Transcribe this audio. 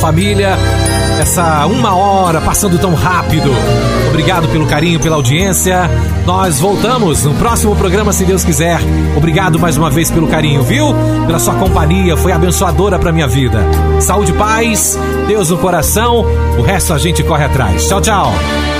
família. Essa 1 hora passando tão rápido. Obrigado pelo carinho, pela audiência. Nós voltamos no próximo programa, se Deus quiser. Obrigado mais uma vez pelo carinho, viu? Pela sua companhia, foi abençoadora pra minha vida. Saúde e paz, Deus no coração. O resto a gente corre atrás. Tchau, tchau.